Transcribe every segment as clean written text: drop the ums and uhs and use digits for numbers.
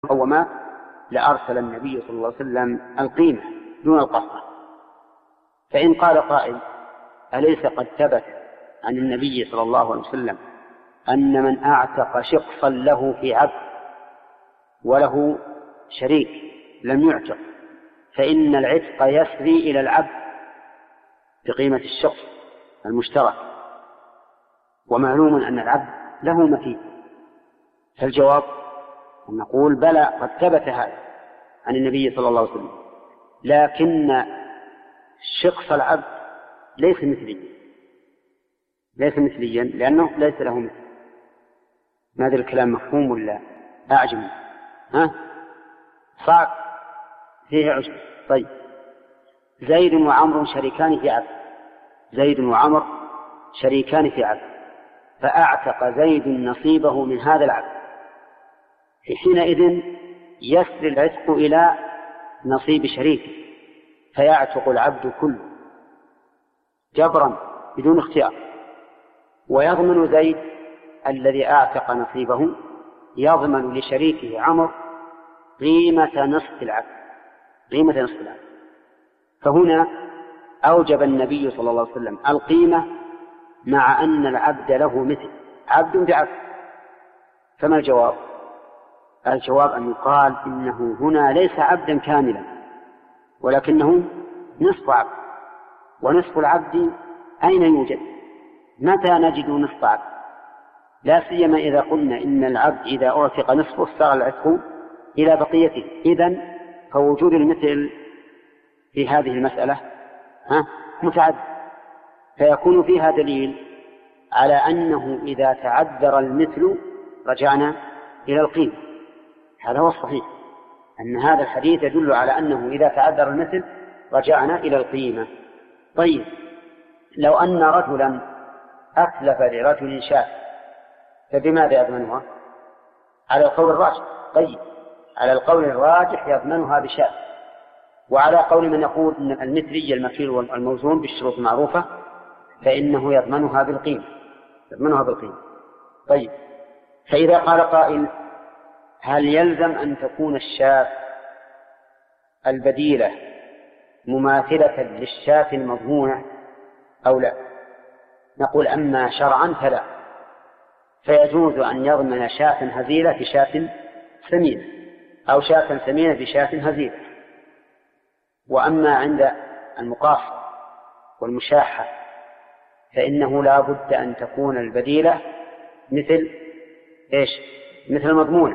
وما لأرسل النبي صلى الله عليه وسلم القيمة دون القصة. فإن قال قائل: أليس قد ثبت عن النبي صلى الله عليه وسلم أن من أعتق شقصا له في عبد وله شريك لم يعتق فإن العتق يسري إلى العبد بقيمة الشقص المشترك، ومعلوم أن العبد له مثيل؟ فالجواب أن نقول: بلى، قد ثبت هذا عن النبي صلى الله عليه وسلم، لكن شقص العبد ليس مثليا لأنه ليس له مثل. هذا الكلام مفهوم ولا أعجم؟ صعب فيه عجب. طيب، زيد وعمر شريكان في عبد فأعتق زيد نصيبه من هذا العبد، في حينئذ يسري العتق إلى نصيب شريكه فيعتق العبد كله جبرا بدون اختيار، ويضمن زيد الذي أعتق نصيبه يضمن لشريكه عمر قيمة نصف العبد. فهنا أوجب النبي صلى الله عليه وسلم القيمة مع أن العبد له مثل، عبد بعبد. فما الجواب؟ الجواب أن يقال إنه هنا ليس عبدا كاملا ولكنه نصف عبد، ونصف العبد أين يوجد؟ متى نجد نصف عبد؟ لا سيما إذا قلنا إن العبد إذا أعتق نصفه صار العتق إلى بقيته. إذن فوجود المثل في هذه المسألة متعدد، فيكون فيها دليل على أنه إذا تعذر المثل رجعنا إلى القيمة. هذا هو الصحيح، أن هذا الحديث يدل على أنه إذا تعذر المثل رجعنا إلى القيمة. طيب، لو أن رجلا أتلف لرجل شاة فبماذا يضمنها؟ على القول الراجح. طيب، على القول الراجح يضمنها بشاة، وعلى قول من يقول أن المثلي المكيل والموزون بالشروط المعروفة فإنه يضمنها بالقيمة. طيب، فإذا قال قائل: هل يلزم أن تكون الشاة البديلة مماثلة للشاة المضمونة أو لا؟ نقول: أما شرعا فلا، فيجوز أن يضمن شاة هزيلة بشاة ثمينة أو شاة ثمينة بشاة هزيلة. وأما عند المقاصة والمشاحة فإنه لا بد أن تكون البديلة مثل المضمونة.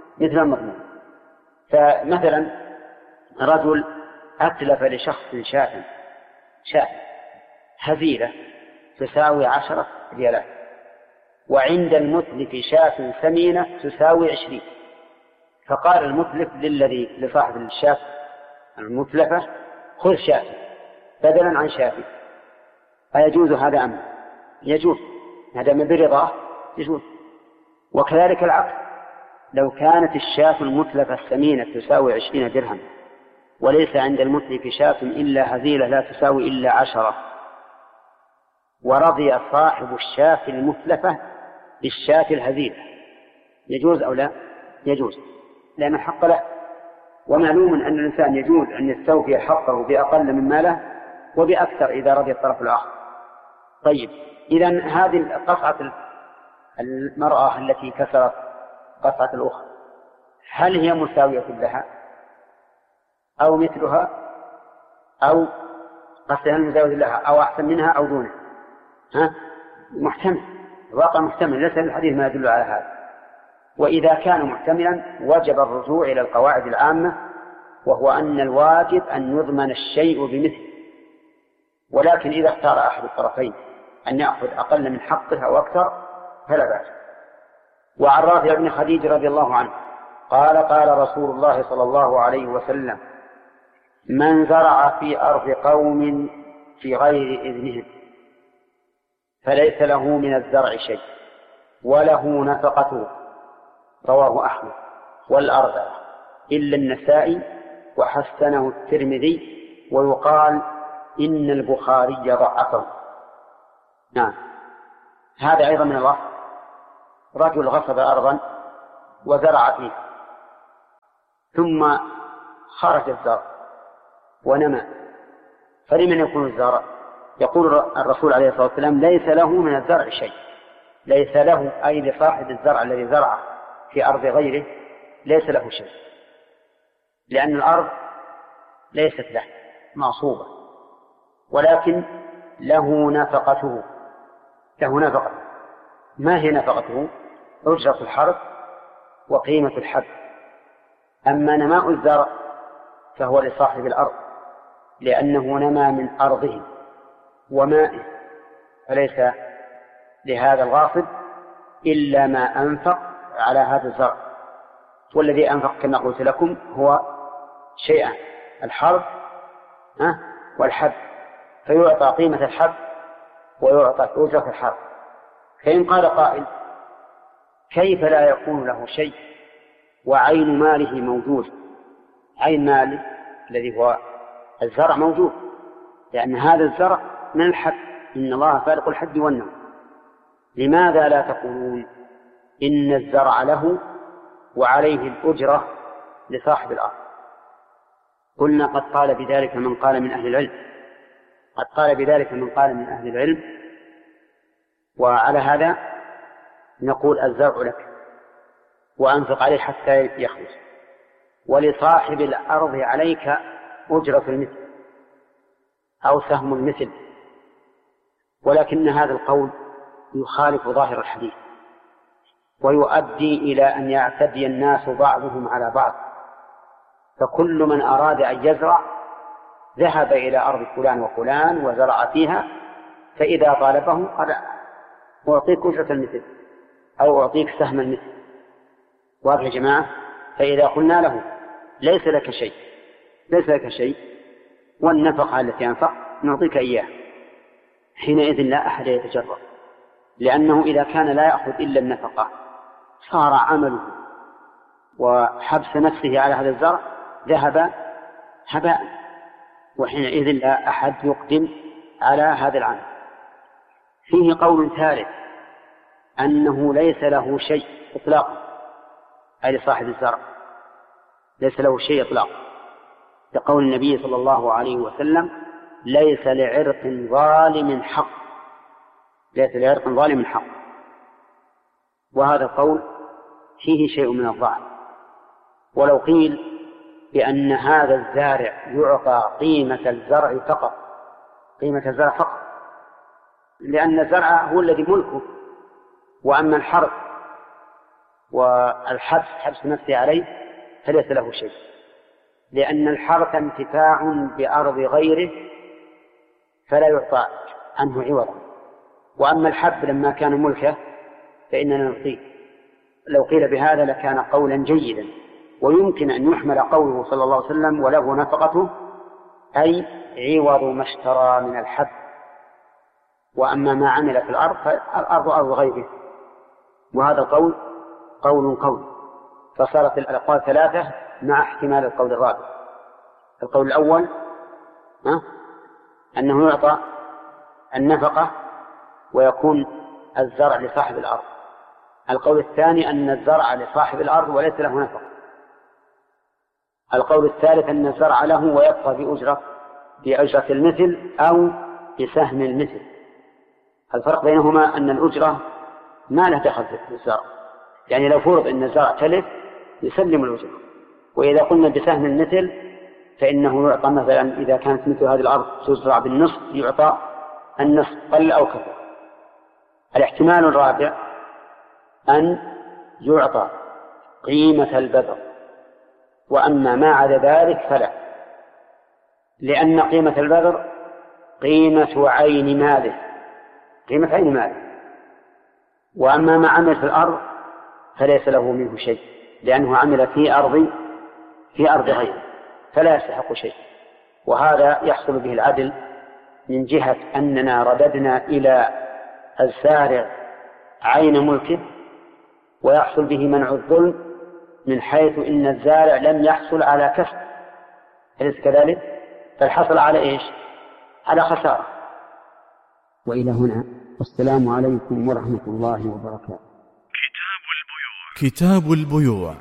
فمثلا رجل أتلف لشخص شاة هزيلة تساوي 10 ريالات، وعند المتلف شاة ثمينة تساوي 20، فقال المتلف لصاحب الشاة المتلفة: خذ شاة بدلا عن شاة. أيجوز هذا أم؟ يجوز، هذا من برضاه يجوز. وكذلك العكس، لو كانت الشاة المتلفة الثمينة تساوي 20 درهم وليس عند المتلف شاة إلا هزيلة لا تساوي إلا 10، ورضي صاحب الشاة المتلفة بالشاة الهزيلة، يجوز أو لا؟ يجوز، لأن الحق له. ومعلوم أن الإنسان يجوز أن يستوفي حقه بأقل من ماله وبأكثر إذا رضي الطرف الآخر. طيب، إذن هذه قطعة المرأة التي كسرت قطعة الأخرى هل هي مساوية لها أو مثلها أو قصدها المساوية لها أو أحسن منها أو دونها؟ محتمل، الواقع محتمل، ليس الحديث ما يدل على هذا. وإذا كان محتملا وجب الرجوع إلى القواعد العامة، وهو أن الواجب أن يضمن الشيء بمثله، ولكن إذا اختار أحد الطرفين أن يأخذ أقل من حقه أو أكثر فلا بأس. وعن رافع بن خديج رضي الله عنه قال: قال رسول الله صلى الله عليه وسلم: من زرع في أرض قوم في غير إذنهم فليس له من الزرع شيء وله نفقته. رواه أحمد والأربعة إلا النسائي وحسنه الترمذي، ويقال إن البخاري ضعفه. نعم، هذا أيضا من الوصف. رجل غصب أرضا وزرع فيه ثم خرج الزرع ونمى، فلمن يكون الزرع؟ يقول الرسول عليه الصلاة والسلام: ليس له من الزرع شيء. ليس له أي لصاحب الزرع الذي زرعه في أرض غيره ليس له شيء، لأن الأرض ليست له معصوبة، ولكن له نفقته. له نفقة. ما هي نفقته؟ أجرة الحرث وقيمة الحب. أما نماء الزرع فهو لصاحب الأرض، لأنه نمى من أرضه ومائه، فليس لهذا الغاصب إلا ما أنفق على هذا الزرع. والذي أنفق كما قلت لكم هو شيئان: الحرث والحب، فيعطى قيمة الحب ويعطى أجرة الحرث. فإن قال قائل: كيف لا يكون له شيء وعين ماله موجود؟ عين ماله الذي هو الزرع موجود، لأن هذا الزرع من الحب، إن الله فالق الحب والنوى. لماذا لا تقولون إن الزرع له وعليه الأجرة لصاحب الأرض؟ قلنا: قد قال بذلك من قال من أهل العلم. قد قال بذلك من قال من أهل العلم. وعلى هذا نقول: الزرع لك وأنفق عليه حتى يخرج، ولصاحب الأرض عليك أجرة المثل أو سهم المثل. ولكن هذا القول يخالف ظاهر الحديث، ويؤدي إلى أن يعتدي الناس بعضهم على بعض، فكل من أراد أن يزرع ذهب إلى أرض فلان وفلان وزرع فيها، فإذا طالبه قال: أعطيك أجرة المثل أو أعطيك سهم المثل. واضح يا جماعة؟ فإذا قلنا له: ليس لك شيء، ليس لك شيء، والنفقة التي أنفق نعطيك إياه، حينئذ لا أحد يتجرأ، لأنه إذا كان لا يأخذ إلا النفقة صار عمله وحبس نفسه على هذا الزرع ذهب هباء، وحينئذ لا أحد يقدم على هذا العمل. فيه قول ثالث: أنه ليس له شيء إطلاقا، أي لصاحب الزرع ليس له شيء إطلاقا، كقول النبي صلى الله عليه وسلم: ليس لعرق ظالم حق. ليس لعرق ظالم حق. وهذا القول فيه شيء من الضعف. ولو قيل بأن هذا الزارع يعطى قيمة الزرع فقط، قيمة الزرع فقط، لأن الزرع هو الذي ملكه، وأما الحرث والحبس حبس نفسه عليه فليس له شيء، لأن الحرث انتفاع بأرض غيره فلا يعطى عنه عوضا، وأما الحب لما كان ملكه فإننا نعطيه. لو قيل بهذا لكان قولا جيدا، ويمكن أن يحمل قوله صلى الله عليه وسلم: وله نفقته، أي عوض ما اشترى من الحب. وأما ما عمل في الأرض فالأرض أرض غيره. وهذا القول قول، فصارت الأقوال ثلاثة مع احتمال القول الرابع. القول الأول أنه يعطى النفقة ويكون الزرع لصاحب الأرض. القول الثاني أن الزرع لصاحب الأرض وليس له نفقة. القول الثالث أن الزرع له ويبقى بأجرة المثل أو بسهم المثل. الفرق بينهما أن الأجرة ما له دخل في الزرع، يعني لو فرض أن الزرع تلف يسلم الأجرة. وإذا قلنا بسهم المثل فإنه يعطى مثلا إذا كانت مثل هذه الأرض تزرع بالنصف يعطى النصف قل أو كثر. الاحتمال الرابع أن يعطى قيمة البذر، وأما ما عدا ذلك فلا، لأن قيمة البذر قيمة عين ماله، قيمة عين ماله. وأما ما عمل في الأرض فليس له منه شيء، لأنه عمل في أرض غيره فلا يستحق شيء. وهذا يحصل به العدل من جهة أننا رددنا إلى الزارع عين ملكه، ويحصل به منع الظلم من حيث إن الزارع لم يحصل على كسب، أليس كذلك؟ فالحصل على إيش؟ على خسارة. وإلى هنا، والسلام عليكم ورحمة الله وبركاته. كتاب البيوع.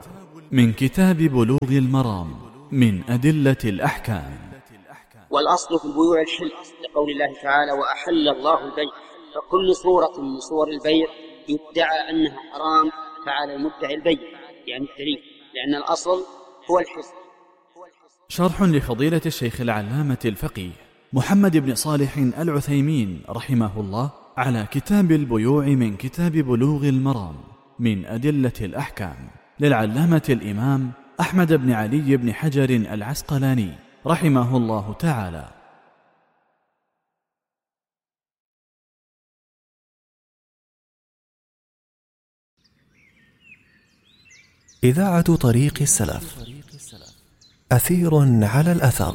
من كتاب بلوغ المرام من أدلة الأحكام. والأصل في البيوع الحل لقول الله تعالى وأحل الله البيع، فكل صورة من صور البيع يدعى أنها حرام فعلى المدعي البيع يعني التريف، لأن الأصل هو الحل. شرح لفضيلة الشيخ العلامة الفقيه محمد بن صالح العثيمين رحمه الله على كتاب البيوع من كتاب بلوغ المرام من أدلة الأحكام للعلامة الإمام أحمد بن علي بن حجر العسقلاني رحمه الله تعالى. إذاعة طريق السلف، أثير على الأثر.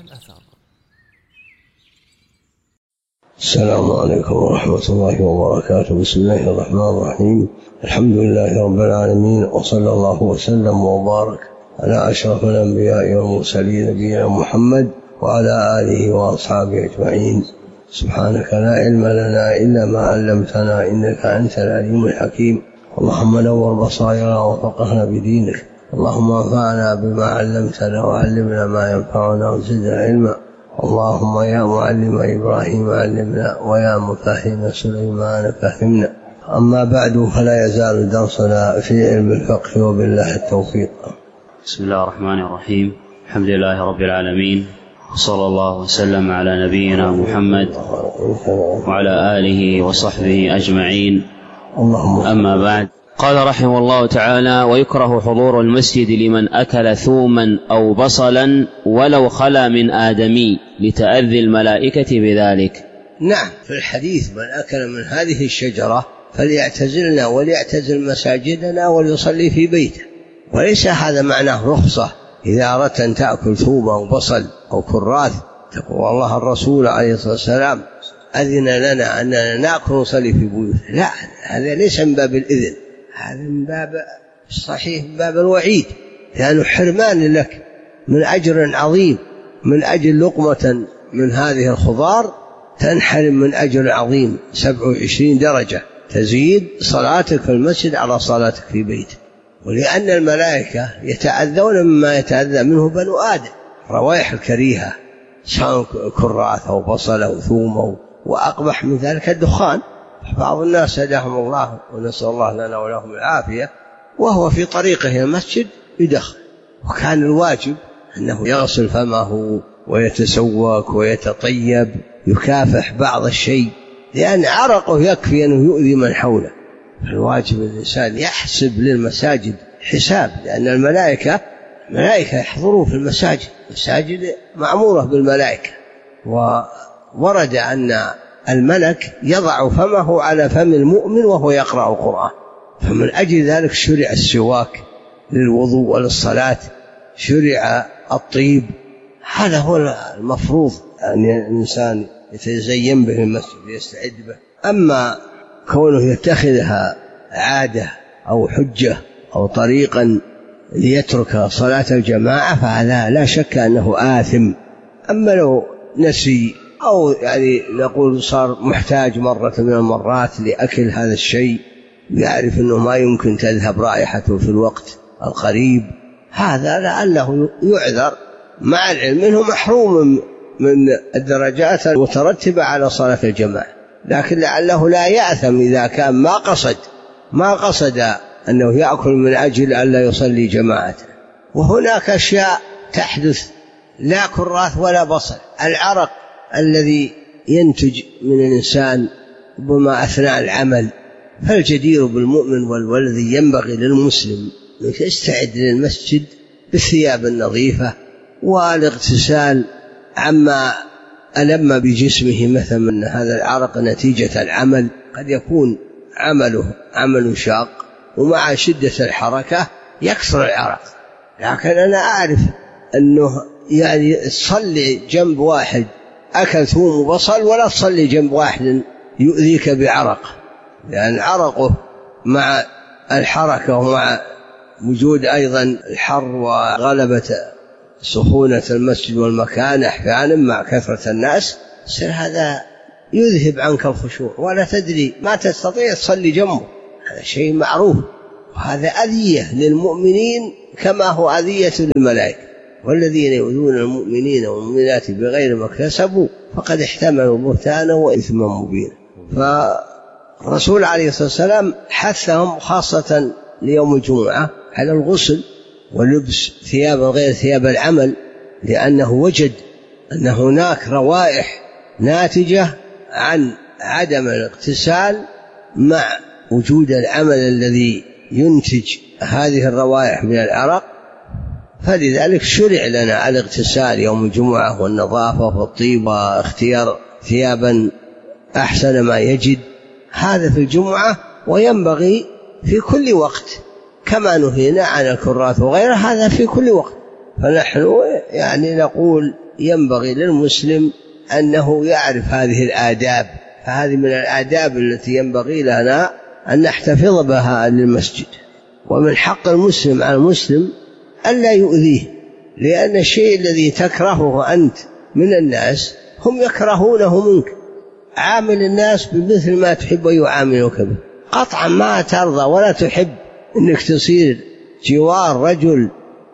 السلام عليكم ورحمة الله وبركاته. بسم الله الرحمن الرحيم. الحمد لله رب العالمين، وصلى الله وسلم وبارك على أشرف الأنبياء والمرسلين نبينا محمد وعلى آله وأصحابه أجمعين. سبحانك لا علم لنا إلا ما علمتنا إنك أنت العليم الحكيم. اللهم نور بصائرنا وفقهنا بدينك، اللهم انفعنا بما علمتنا وعلمنا ما ينفعنا وزدنا علما. اللهم يا معلم إبراهيم علمنا ويا مفهم سليمان فهمنا. أما بعد، فلا يزال درسنا في علم الفقه وبالله التوفيق. بسم الله الرحمن الرحيم. الحمد لله رب العالمين، وصلى الله وسلم على نبينا محمد وعلى آله وصحبه أجمعين. أما بعد، قال رحمه الله تعالى ويكره حضور المسجد لمن أكل ثوما أو بصلا ولو خلا من آدمي لتأذي الملائكة بذلك. نعم، في الحديث من أكل من هذه الشجرة فليعتزلنا وليعتزل مساجدنا وليصلي في بيته. وليس هذا معناه رخصة إذا أردت أن تأكل ثوم أو بصل أو كراث تقول والله الرسول عليه الصلاة والسلام أذن لنا أننا نأكل ونصلي في بيوته. لا، هذا ليس من باب الإذن، هذا من باب الصحيح من باب الوعيد، لأنه حرمان لك من أجر عظيم. من أجل لقمة من هذه الخضار تنحرم من أجر عظيم 27 درجة تزيد صلاتك في المسجد على صلاتك في بيتك. ولأن الملائكة يتأذون مما يتأذى منه بنو آدم، روائح الكريهة سواء كراث أو بصل أو ثوم، وأقبح من ذلك الدخان. بعض الناس هداهم الله ونسأل الله لنا ولهم العافية وهو في طريقه إلى المسجد يدخن، وكان الواجب أنه يغسل فمه ويتسوك ويتطيب، يكافح بعض الشيء، لأن عرقه يكفي أنه يؤذي من حوله. فالواجب الإنسان يحسب للمساجد حساب، لأن الملائكة يحضرون في المساجد معمورة بالملائكة. وورد أن الملك يضع فمه على فم المؤمن وهو يقرأ القرآن، فمن أجل ذلك شرع السواك للوضوء وللصلاة، شرع الطيب. هذا هو المفروض أن الإنسان يتزين به المسجد ويستعد به. أما كونه يتخذها عادة أو حجة أو طريقا ليترك صلاة الجماعة فهذا لا شك أنه آثم. أما لو نسي أو يعني نقول صار محتاج مرة من المرات لأكل هذا الشيء، يعرف أنه ما يمكن تذهب رائحته في الوقت القريب، هذا لعله يعذر، مع العلم أنه محروم من الدرجات المترتبة على صلاة الجماعة، لكن لعله لا يأثم إذا كان ما قصد أنه يأكل من أجل أن لا يصلي جماعة. وهناك أشياء تحدث لا كراث ولا بصل، العرق الذي ينتج من الإنسان ربما أثناء العمل، فالجدير بالمؤمن والذي ينبغي للمسلم أن يستعد للمسجد بالثياب النظيفة والاغتسال عما ألم بجسمه، مثلا من هذا العرق نتيجة العمل، قد يكون عمله عمل شاق ومع شدة الحركة يكثر العرق. لكن أنا أعرف أنه يعني تصلي جنب واحد أكل ثوم وبصل ولا تصلي جنب واحد يؤذيك بعرق، لأن عرقه مع الحركة ومع وجود أيضا الحر وغلبة سخونة المسجد والمكان أحيانا مع كثرة الناس، هذا يذهب عنك الخشوع ولا تدري، ما تستطيع تصلي جنبه. هذا شيء معروف، وهذا أذية للمؤمنين كما هو أذية للملائكة. والذين يؤذون المؤمنين والمؤمنات بغير ما اكتسبوا فقد احتملوا بهتانا وإثما مبينا. فالرسول عليه الصلاة والسلام حثهم خاصة ليوم الجمعة على الغسل ولبس ثياب غير ثياب العمل، لأنه وجد أن هناك روائح ناتجة عن عدم الاغتسال مع وجود العمل الذي ينتج هذه الروائح من العرق، فلذلك شرع لنا الاغتسال يوم الجمعة والنظافة والطيب واختيار ثيابا أحسن ما يجد، هذا في الجمعة، وينبغي في كل وقت كما نهينا عن الكرات وغيرها، هذا في كل وقت. فنحن يعني نقول ينبغي للمسلم أنه يعرف هذه الآداب، فهذه من الآداب التي ينبغي لنا أن نحتفظ بها للمسجد. ومن حق المسلم على المسلم ألا يؤذيه، لأن الشيء الذي تكرهه أنت من الناس هم يكرهونه منك. عامل الناس بمثل ما تحب يعاملك به. قطعا ما ترضى ولا تحب أنك تصير جوار رجل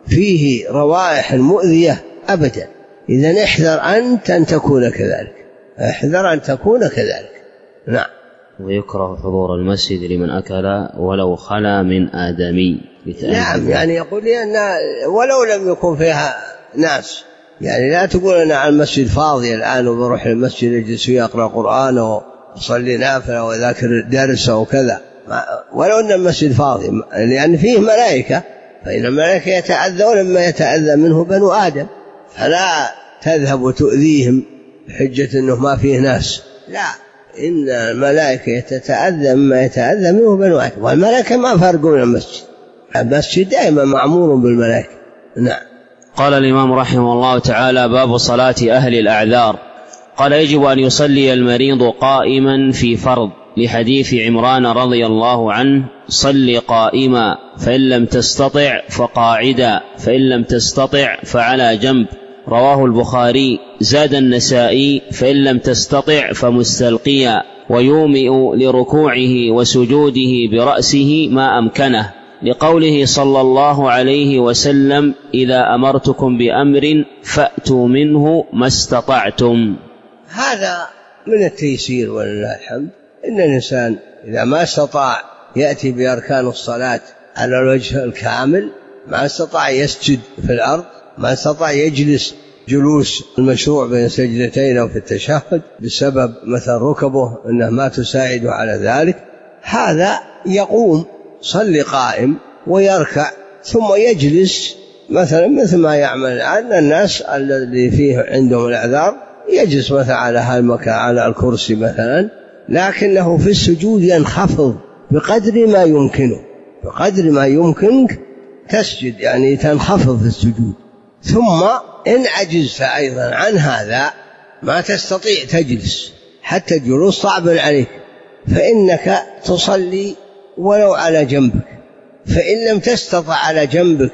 فيه روائح مؤذية أبدا. إذن احذر أنت أن تكون كذلك، احذر أن تكون كذلك. نعم. ويكره حضور المسجد لمن أكل ولو خلا من آدمي. نعم، يعني يقول لي أن ولو لم يكن فيها ناس، يعني لا تقول أنا على المسجد فاضي الآن وبروح المسجد يجلس ويقرأ قرآن ويصلي نافلة ويذاكر درس وكذا، ولو أن المسجد فاضي، لأن فيه ملائكة، فإن الملائكة يتأذون مما يتأذى منه بنو آدم، فلا تذهب وتؤذيهم بحجة أنه ما فيه ناس، لا، إن الملائكة تتأذى مما يتأذى منه بنو آدم، والملائكة ما فرقوا من المسجد، المسجد دائما معمور بالملائكة. نعم. قال الإمام رحمه الله تعالى: باب صلاة أهل الأعذار. قال: يجب أن يصلي المريض قائما في فرض، لحديث عمران رضي الله عنه: صل قائما، فإن لم تستطع فقاعدا، فإن لم تستطع فعلى جنب. رواه البخاري. زاد النسائي: فإن لم تستطع فمستلقيا، ويومئ لركوعه وسجوده برأسه ما أمكنه، لقوله صلى الله عليه وسلم: إذا أمرتكم بأمر فأتوا منه ما استطعتم. هذا من التيسير ولله الحمد، إن الإنسان إذا ما استطاع يأتي بأركان الصلاة على الوجه الكامل، ما استطاع يسجد في الأرض، ما استطاع يجلس جلوس المشروع بين سجدتين أو في التشهد بسبب مثل ركبه أنه ما تساعد على ذلك، هذا يقوم صلي قائم ويركع ثم يجلس، مثلا مثل ما يعمل عن الناس الذي فيه عندهم الأعذار، يجلس مثلا على هالمكان على الكرسي مثلا، لكنه في السجود ينخفض بقدر ما يمكنه، بقدر ما يمكنك تسجد، يعني تنخفض في السجود. ثم إن عجزت أيضا عن هذا ما تستطيع تجلس، حتى الجلوس صعب عليك، فإنك تصلي ولو على جنبك، فإن لم تستطع على جنبك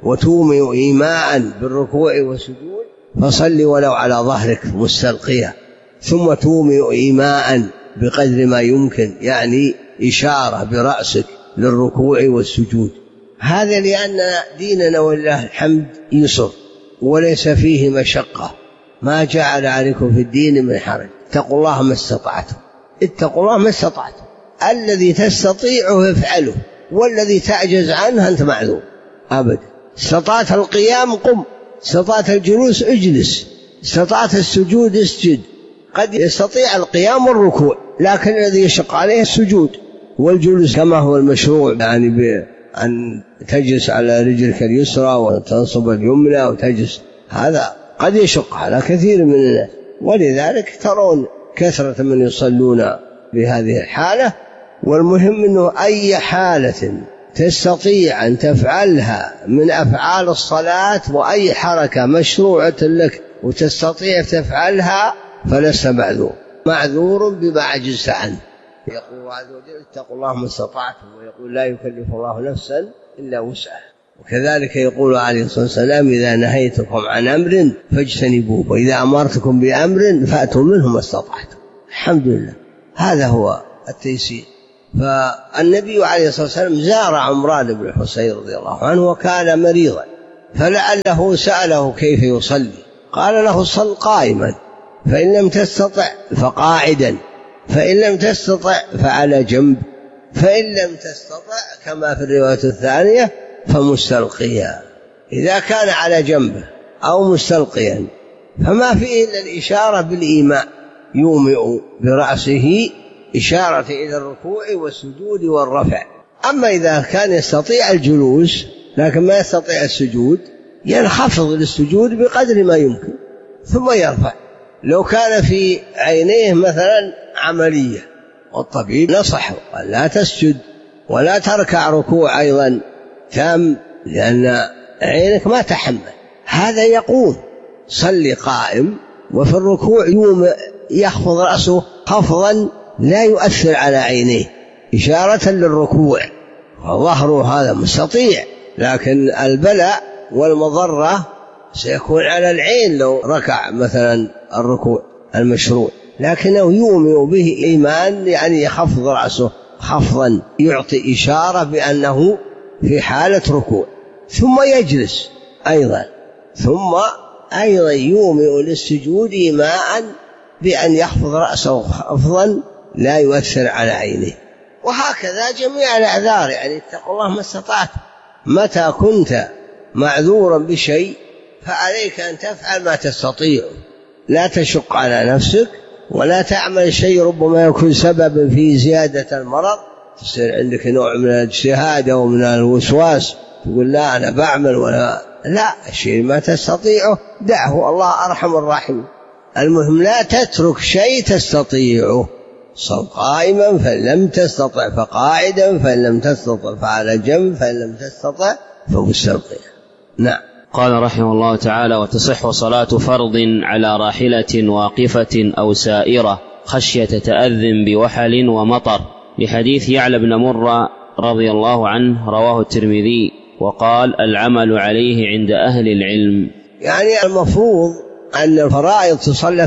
وتومئ إيماء بالركوع والسجود فصلي ولو على ظهرك مستلقيا، ثم تومئ إيماء بقدر ما يمكن، يعني إشارة برأسك للركوع والسجود. هذا لأن ديننا ولله الحمد يسر وليس فيه مشقة، ما جعل عليكم في الدين من حرج، اتقوا الله ما استطعتم، اتقوا الله ما استطعتم، الذي تستطيعه افعله، والذي تعجز عنه أنت معذور أبدا. استطعت القيام قم، استطعت الجلوس اجلس، استطعت السجود اسجد. قد يستطيع القيام والركوع، لكن الذي يشق عليه السجود والجلوس كما هو المشروع، يعني أن تجلس على رجلك اليسرى وتنصب اليمنى وتجلس، هذا قد يشق على كثير من الناس، ولذلك ترون كثرة من يصلون بهذه الحالة. والمهم أنه أي حالة تستطيع أن تفعلها من أفعال الصلاة، وأي حركة مشروعة لك وتستطيع تفعلها فلست معذور، معذور بما عجزت عنه. يقول الله عز وجل: اتقوا الله ما استطعتم، ويقول: لا يكلف الله نفسا إلا وسعها. وكذلك يقول عليه الصلاة والسلام: إذا نهيتكم عن أمر فاجتنبوه، وإذا أمرتكم بأمر فأتوا منه ما استطعتم. الحمد لله، هذا هو التيسير. فالنبي عليه الصلاة والسلام زار عمران بن الحصين رضي الله عنه وكان مريضا، فلعله سأله كيف يصلي، قال له صل قائما، فإن لم تستطع فقاعدا، فإن لم تستطع فعلى جنب، فإن لم تستطع كما في الرواية الثانية فمستلقيا. إذا كان على جنبه أو مستلقيا فما فيه إلا الإشارة بالإيماء، يومئ برأسه إشارة إلى الركوع والسجود والرفع. أما إذا كان يستطيع الجلوس لكن ما يستطيع السجود ينخفض للسجود بقدر ما يمكن ثم يرفع. لو كان في عينيه مثلا عملية والطبيب نصحه قال لا تسجد ولا تركع ركوع أيضا تام لأن عينك ما تحمل، هذا يقول صلي قائم، وفي الركوع يخفض رأسه خفضا لا يؤثر على عينيه إشارة للركوع، وظهره هذا مستطيع، لكن البلاء والمضرة سيكون على العين لو ركع مثلا الركوع المشروع، لكنه يومئ به إيمان يعني يخفض رأسه خفضا يعطي إشارة بأنه في حالة ركوع، ثم يجلس أيضا، ثم أيضا يومئ للسجود إيماء بأن يخفض رأسه خفضا لا يؤثر على عينه. وهكذا جميع الأعذار، يعني اتقوا الله ما استطعت، متى كنت معذورا بشيء فعليك أن تفعل ما تستطيع، لا تشق على نفسك ولا تعمل شيء ربما يكون سببا في زيادة المرض، تصير عندك نوع من الاجتهاد أو من الوسواس تقول لا أنا بعمل ولا لا، الشيء ما تستطيعه دعه، الله أرحم الراحمين. المهم لا تترك شيء تستطيعه، صل قائما فإن لم تستطع فقاعدا، فإن لم تستطع فعلى جنب، فإن لم تستطع فمستلقيا. نعم. قال رحمه الله تعالى: وتصح صلاة فرض على راحلة واقفة أو سائرة خشية تأذن بوحل ومطر، لحديث يعلى بن مرة رضي الله عنه رواه الترمذي وقال: العمل عليه عند أهل العلم. يعني المفروض أن الفرائض تصلى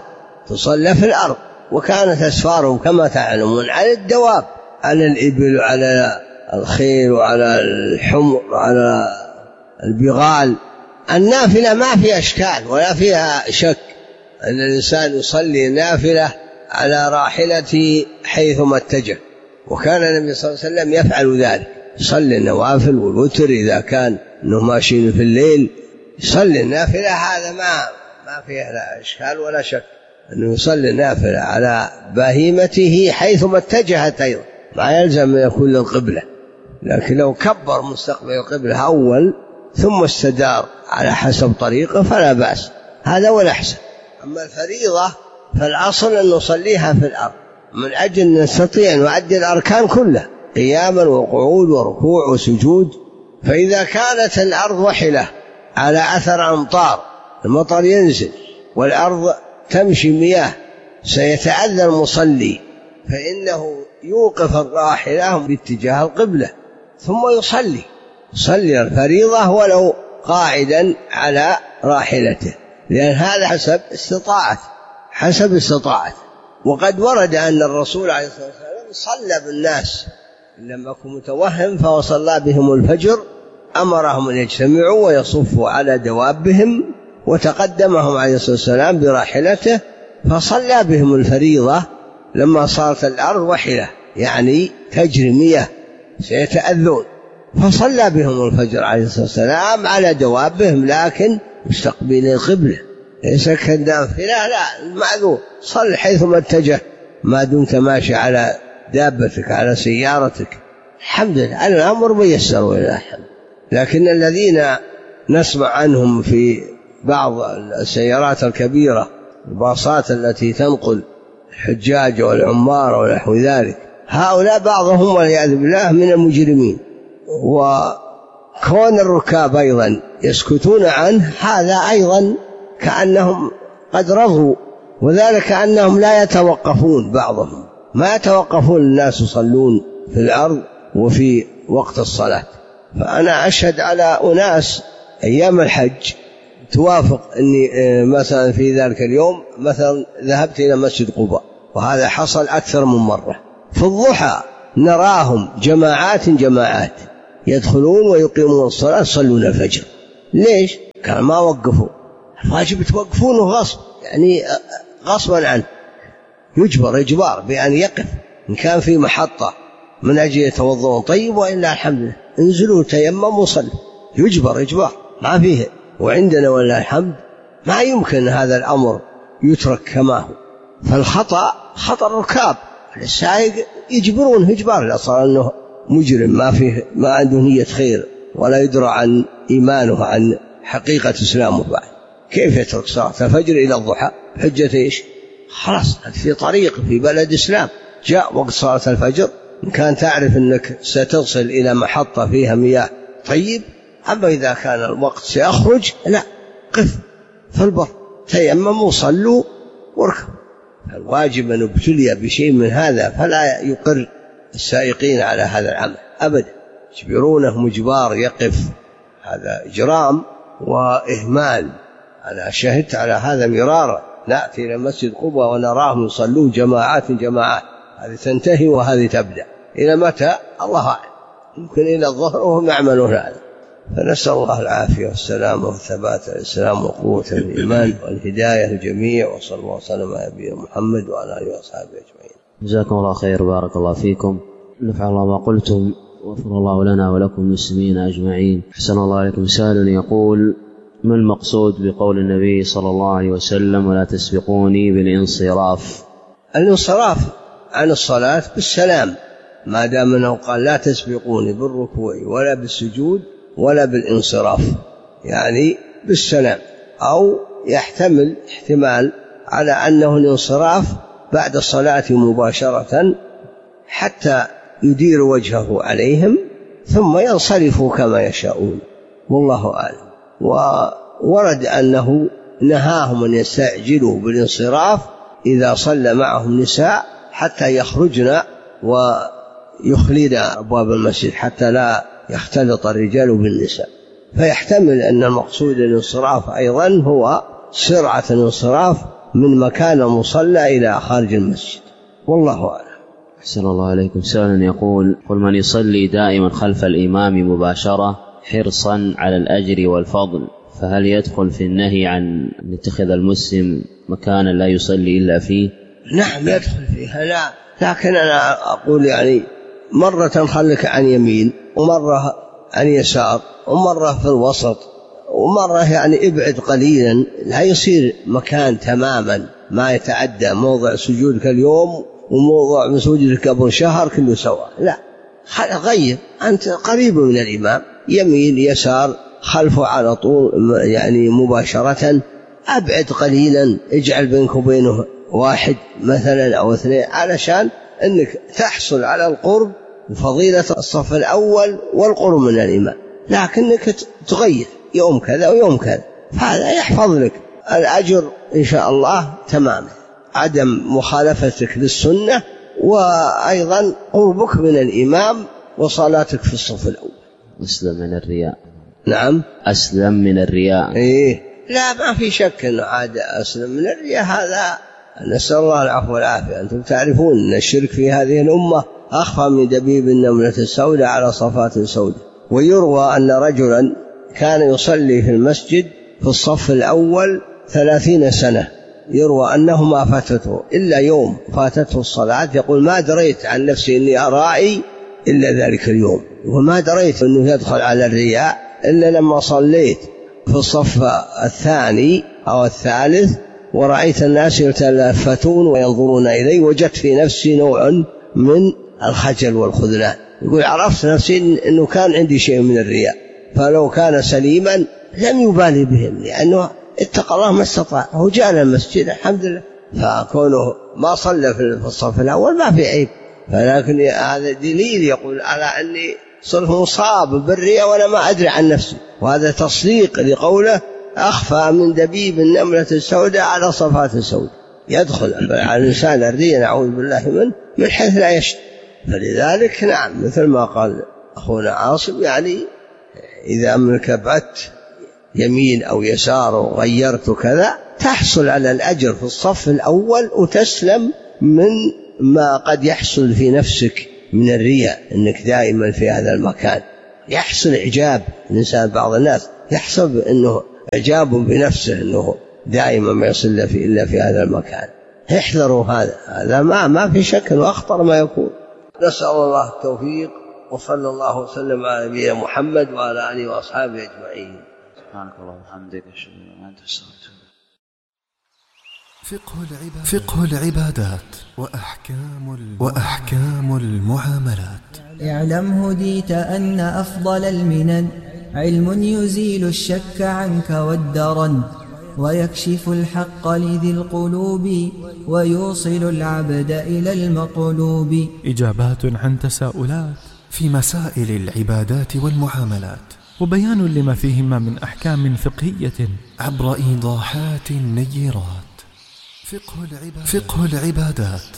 في الأرض، وكانت أسفارهم كما تعلمون على الدواب، على الإبل وعلى الخيل وعلى الحمر وعلى البغال. النافلة ما فيها أشكال ولا فيها شك أن الإنسان يصلي نافلة على راحلته حيثما اتجه، وكان النبي صلى الله عليه وسلم يفعل ذلك، يصلي النوافل والوتر إذا كان أنه ماشي في الليل يصلي النافلة، هذا ما فيها لا أشكال ولا شك أنه يصلي النافلة على بهيمته حيثما اتجهت، أيضا ما يلزم أن يكون للقبلة، لكن لو كبر مستقبل القبلة أول ثم استدار على حسب طريقه فلا بأس، هذا ولا أحسن. أما الفريضة فالأصل أن نصليها في الأرض من أجل أن نستطيع أن نؤدي الأركان كلها قياما وقعود وركوع وسجود. فإذا كانت الأرض وحلة على أثر أمطار، المطر ينزل والأرض تمشي مياه، سيتأذى المصلي، فإنه يوقف الراحلة باتجاه القبلة ثم يصلي الفريضة ولو قاعدا على راحلته، لأن هذا حسب استطاعته. وقد ورد أن الرسول عليه الصلاة والسلام صلى بالناس لما يكن متوهم فصلى بهم الفجر، أمرهم أن يجتمعوا ويصفوا على دوابهم، وتقدمهم عليه الصلاة والسلام براحلته فصلى بهم الفريضة لما صارت الأرض وحلة يعني تجري مياه سيتأذون، فصلى بهم الفجر عليه الصلاة والسلام على دوابهم لكن مستقبل القبلة، ليس كالنافلة، لا المعذور صل حيثما اتجه ما دمت ماشي على دابتك على سيارتك، الحمد لله الأمر ميسر ولله الحمد. لكن الذين نسمع عنهم في بعض السيارات الكبيرة، الباصات التي تنقل الحجاج والعمار ونحو ذلك، هؤلاء بعضهم والعياذ بالله من المجرمين، وكون الركاب أيضا يسكتون عنه هذا أيضا كأنهم قد رضوا، وذلك أنهم لا يتوقفون، بعضهم ما يتوقفون، الناس يصلون في الأرض وفي وقت الصلاة. فأنا أشهد على أناس أيام الحج توافق أني مثلا في ذلك اليوم مثلا ذهبت إلى مسجد قباء، وهذا حصل أكثر من مرة، في الضحى نراهم جماعات يدخلون ويقيمون الصلاة يصلون الفجر. ليش؟ قال ما وقفوا. الواجب توقفونه غصب، يعني غصبا عنه، يجبر إجبار بأن يقف إن كان في محطة من أجل يتوضؤون طيب، وإلا الحمد لله انزلوا تيمموا وصلوا، يجبر إجبار ما فيه. وعندنا ولا الحمد ما يمكن هذا الأمر يترك كما هو. فالخطأ خطأ الركاب، السائق يجبرونه إجبار، لا صار أنه مجرم ما عنده نية خير ولا يدرى عن إيمانه عن حقيقة إسلامه بعد. كيف يترك صلاة الفجر إلى الضحى؟ حجة إيش؟ خلاص في طريق في بلد إسلام جاء وقت صلاة الفجر، إن كان تعرف أنك ستصل إلى محطة فيها مياه طيب. أما إذا كان الوقت سيخرج لا، قف في البر تيمموا وصلوا واركبوا. الواجب أن ابتلي بشيء من هذا فلا يقر السائقين على هذا العمل أبدا، يجبرونه مجبار يقف، هذا إجرام وإهمال. أنا شهدت على هذا مرارا، نأتي إلى مسجد قبة ونراهم يصلون جماعات، هذه تنتهي وهذه تبدأ. إلى متى؟ الله أعلم، يمكن إلى الظهر وهم يعملون هذا. فنسأل الله العافية والسلام والثبات الإسلام وقوة الإيمان والهداية للجميع، وصلى الله وسلم على نبينا محمد وعلى آله وصحبه أجمعين. جزاكم الله خير، بارك الله فيكم، نفع الله ما قلتم، وغفر الله لنا ولكم المسلمين أجمعين. أحسن الله عليكم. سائل يقول: ما المقصود بقول النبي صلى الله عليه وسلم: ولا تسبقوني بالانصراف؟ الانصراف عن الصلاة بالسلام، ما دام أنه قال لا تسبقوني بالركوع ولا بالسجود ولا بالانصراف، يعني بالسلام. أو يحتمل احتمال على أنه الانصراف بعد الصلاة مباشرة حتى يدير وجهه عليهم ثم ينصرفوا كما يشاءون، والله أعلم. وورد أنه نهاهم أن يستعجلوا بالانصراف إذا صلى معهم نساء حتى يخرجن ويخلين أبواب المسجد حتى لا يختلط الرجال بالنساء. فيحتمل أن المقصود الانصراف أيضا هو سرعة الانصراف من مكان المصلى إلى خارج المسجد، والله أعلم. أحسن الله عليكم. سائل يقول: قل من يصلي دائما خلف الإمام مباشرة حرصا على الأجر والفضل، فهل يدخل في النهي عن أن يتخذ المسلم مكانا لا يصلي إلا فيه؟ نعم يدخل فيها، لا، لكن أنا أقول يعني مرة خلك عن يمين، ومرة عن يسار، ومرة في الوسط، ومرة يعني ابعد قليلا، لا يصير مكان تماما ما يتعدى موضع سجودك اليوم وموضع سجودك قبل شهر كله سواء، لا، غير، أنت قريب من الإمام، يمين يسار خلفه على طول يعني مباشرة، أبعد قليلا، اجعل بينك وبينه واحد مثلا أو اثنين علشان أنك تحصل على القرب وفضيلة الصف الأول والقرب من الإمام. لكنك تغير يوم كذا ويوم كذا، فهذا يحفظ لك الأجر إن شاء الله تماما، عدم مخالفتك للسنة، وأيضا قربك من الإمام وصلاتك في الصف الأول. أسلم من الرياء. نعم أسلم من الرياء. إيه، لا ما في شك أنه عاد أسلم من الرياء، هذا نسأل الله العفو والعافية. أنتم تعرفون أن الشرك في هذه الأمة أخفى من دبيب النملة السوداء على صفات سوداء. ويروى أن رجلا كان يصلي في المسجد في الصف الأول 30 سنة، يروى أنه ما فاتته إلا يوم فاتته الصلاة، يقول ما دريت عن نفسي إني أرائي إلا ذلك اليوم، وما دريت أنه يدخل على الرياء إلا لما صليت في الصف الثاني أو الثالث ورأيت الناس يتلفتون وينظرون إلي، وجدت في نفسي نوع من الخجل والخذلان. يقول عرفت نفسي أنه كان عندي شيء من الرياء، فلو كان سليما لم يبالي بهم، لأنه اتقى الله ما استطاع، هو جاء المسجد الحمد لله، فكونه ما صلى في الصف الأول ما في عيب. فلكن هذا دليل يقول على أني صرت مصاب بالرياء وأنا ما أدري عن نفسي، وهذا تصديق لقوله أخفى من دبيب النملة السوداء على صفات السوداء. يدخل على الإنسان الرياء نعوذ بالله من حيث لا يشتري. فلذلك نعم مثل ما قال أخونا عاصم، يعني إذا أمرك بعدت يمين أو يسار وغيرت كذا تحصل على الأجر في الصف الأول وتسلم من ما قد يحصل في نفسك من الرياء أنك دائما في هذا المكان. يحصل إعجاب الإنسان، بعض الناس يحسب أنه إعجاب بنفسه أنه دائما ما يصل إلا في هذا المكان. احذروا هذا ما في شك وأخطر ما يكون. نسأل الله التوفيق، وصلى الله وسلم على نبينا محمد وعلى آله وأصحابه أجمعين. سبحانك اللهم وبحمدك أشهد أن لا إله إلا أنت أستغفرك. فقه العبادات وأحكام المعاملات. اعلم هديت أن أفضل المنن علم يزيل الشك عنك والدرن، ويكشف الحق لذي القلوب، ويوصل العبد إلى المطلوب. إجابات عن تساؤلات في مسائل العبادات والمعاملات، وبيان لما فيهما من أحكام فقهية عبر إيضاحات نيرات. فقه العبادات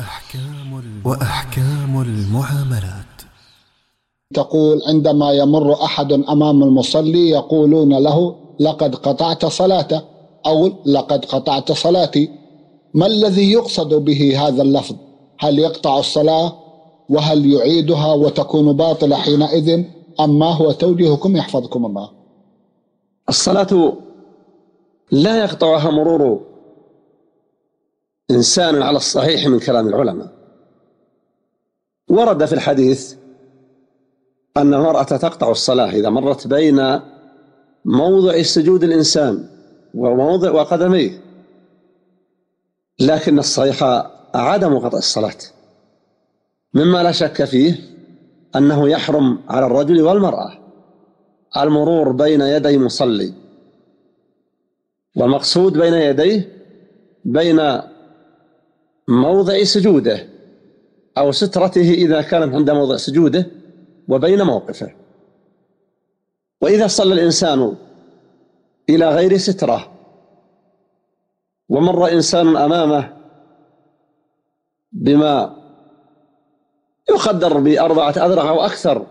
وأحكام المعاملات. تقول: عندما يمر أحد أمام المصلي يقولون له: لقد قطعت صلاته، أو لقد قطعت صلاتي. ما الذي يقصد به هذا اللفظ؟ هل يقطع الصلاة وهل يعيدها وتكون باطلة حينئذ، أم ما هو توجيهكم يحفظكم الله؟ الصلاة لا يقطعها مرور إنسان على الصحيح من كلام العلماء. ورد في الحديث أن المرأة تقطع الصلاة إذا مرت بين موضع سجود الإنسان وموضع وقدميه، لكن الصحيح عدم قطع الصلاة، مما لا شك فيه أنه يحرم على الرجل والمرأة المرور بين يدي مصلي، والمقصود بين يديه بين موضع سجوده أو سترته إذا كانت عند موضع سجوده وبين موقفه. وإذا صلى الإنسان إلى غير سترة ومر إنسان أمامه بما يقدر ب4 أذرع أو أكثر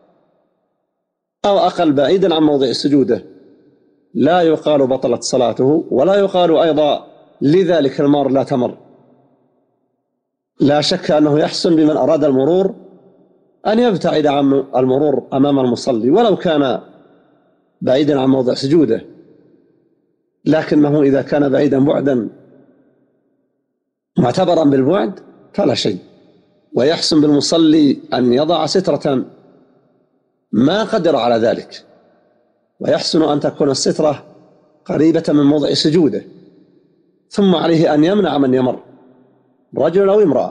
أو أقل بعيدا عن موضع سجوده، لا يقال بطلت صلاته، ولا يقال أيضا لذلك المار لا تمر. لا شك أنه يحسن بمن أراد المرور أن يبتعد عن المرور أمام المصلي ولو كان بعيدا عن موضع سجوده، لكنه إذا كان بعيدا بعدا معتبرا بالبعد فلا شيء. ويحسن بالمصلي أن يضع سترة ما قدر على ذلك، ويحسن أن تكون السترة قريبة من موضع سجوده، ثم عليه أن يمنع من يمر، رجل أو امرأة.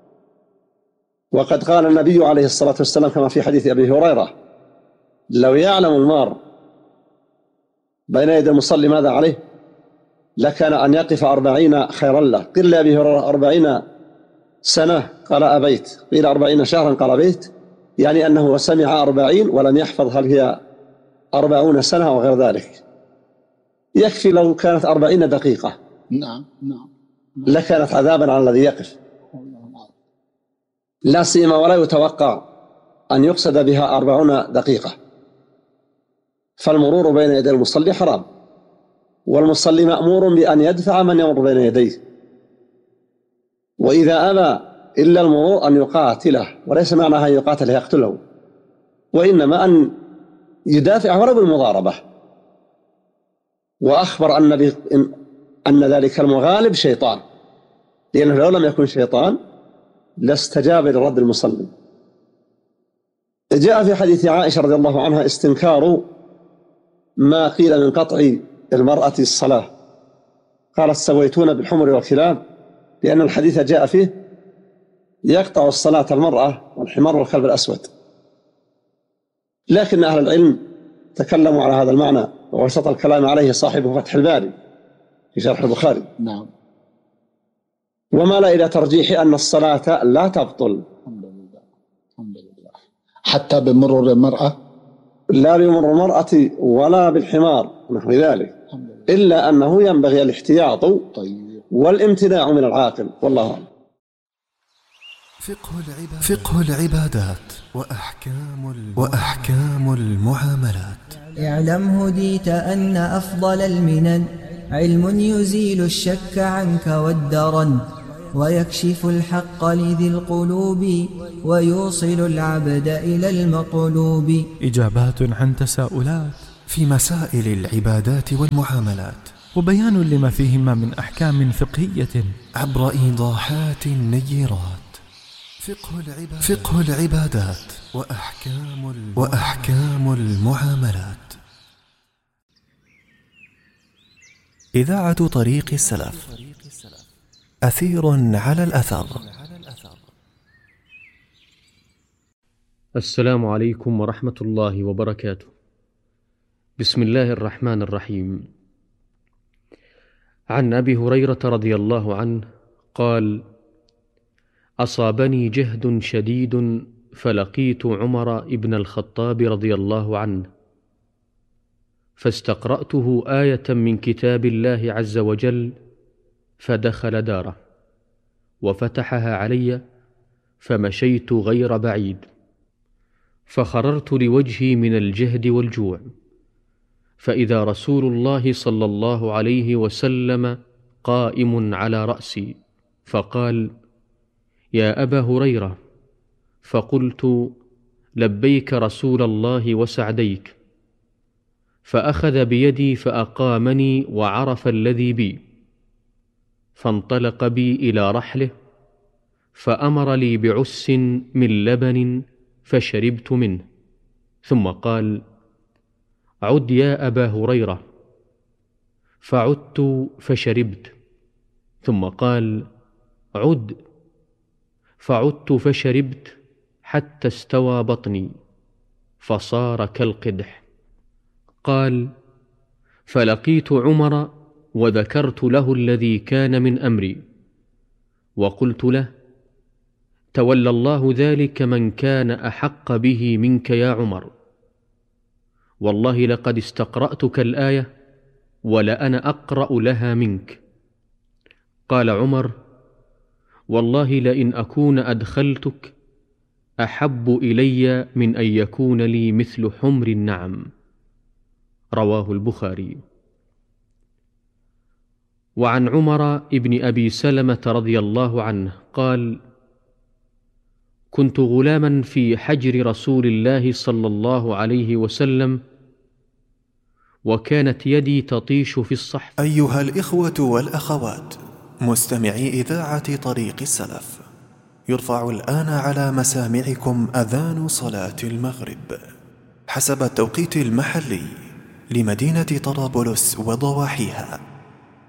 وقد قال النبي عليه الصلاة والسلام كما في حديث أبي هريرة: لو يعلم المار بين يدي المصلي ماذا عليه لكان أن يقف 40 خيرا له. قيل لأبي هريرة 40 سنة؟ قال أبيت. قيل 40 شهرا؟ قال أبيت. يعني أنه سمع 40 ولم يحفظ هل هي 40 سنة أو غير ذلك. يكفي لو كانت 40 دقيقة نعم لكانت عذابا على الذي يقف، لا سيما ولا يتوقع أن يقصد بها 40 دقيقة. فالمرور بين يدي المصلي حرام، والمصلي مأمور بأن يدفع من يمر بين يديه، وإذا أبى إلا المرور أن يقاتله، وليس معناها أن يقاتله يقتله، وإنما أن يدافع ولو بالمضاربة. وأخبر أن ذلك المغالب شيطان، لأنه لو لم يكن شيطان لاستجاب لرد المصلي. جاء في حديث عائشة رضي الله عنها استنكار ما قيل من قطع المرأة الصلاة، قالت: سويتون بالحمر والكلاب، لأن الحديث جاء فيه يقطع الصلاة المرأة والحمار والكلب الأسود. لكن أهل العلم تكلموا على هذا المعنى، ووسط الكلام عليه صاحب فتح الباري في شرح البخاري. نعم. ومال إلى ترجيح أن الصلاة لا تبطل. الحمد لله. حتى بمرور المرأة؟ لا بمرور المرأة ولا بالحمار ونحو ذلك، إلا أنه ينبغي الاحتياط والامتناع من العاقل، والله أعلم. فقه العبادات وأحكام المعاملات. اعلم هديت أن أفضل المنن علم يزيل الشك عنك والدرن، ويكشف الحق لذي القلوب ويوصل العبد إلى المطلوب. إجابات عن تساؤلات في مسائل العبادات والمعاملات، وبيان لما فيهما من أحكام فقهية عبر إيضاحات نيرات. فقه العبادات وأحكام المعاملات. إذاعة طريق السلف، أثير على الأثر. السلام عليكم ورحمة الله وبركاته. بسم الله الرحمن الرحيم. عن أبي هريرة رضي الله عنه قال: أصابني جهد شديد فلقيت عمر بن الخطاب رضي الله عنه، فاستقرأته آية من كتاب الله عز وجل، فدخل داره وفتحها علي، فمشيت غير بعيد، فخررت لوجهي من الجهد والجوع، فإذا رسول الله صلى الله عليه وسلم قائم على رأسي، فقال: يا أبا هريرة. فقلت: لبيك رسول الله وسعديك. فأخذ بيدي فأقامني وعرف الذي بي، فانطلق بي إلى رحله، فأمر لي بعس من لبن فشربت منه، ثم قال: عد يا أبا هريرة. فعدت فشربت، ثم قال: عد. فعدت فشربت حتى استوى بطني فصار كالقدح. قال: فلقيت عمر وذكرت له الذي كان من أمري، وقلت له: تولى الله ذلك من كان أحق به منك يا عمر، والله لقد استقرأتك الآية ولأنا أقرأ لها منك. قال عمر: والله لئن أكون أدخلتك أحب إلي من أن يكون لي مثل حمر النعم. رواه البخاري. وعن عمر ابن أبي سلمة رضي الله عنه قال: كنت غلاما في حجر رسول الله صلى الله عليه وسلم، وكانت يدي تطيش في الصحف. أيها الإخوة والأخوات مستمعي إذاعة طريق السلف، يرفع الآن على مسامعكم أذان صلاة المغرب حسب التوقيت المحلي لمدينة طرابلس وضواحيها،